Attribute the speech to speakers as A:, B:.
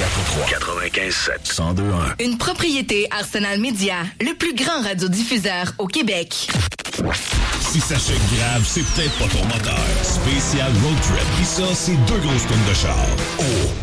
A: 95.7 102.1.
B: Une propriété Arsenal Media, le plus grand radiodiffuseur au Québec.
A: Si ça chèque grave, c'est peut-être pas ton moteur. Spécial Road Trip. Pis ça, c'est 2 grosses tonnes de char. Oh!